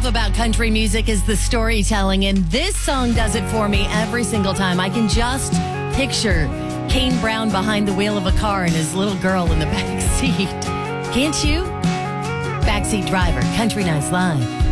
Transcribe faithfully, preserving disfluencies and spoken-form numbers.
about country music is the storytelling, and this song does it for me every single time. I can just picture Kane Brown behind the wheel of a car and his little girl in the back seat. Can't you? Backseat Driver, Country Nights Live.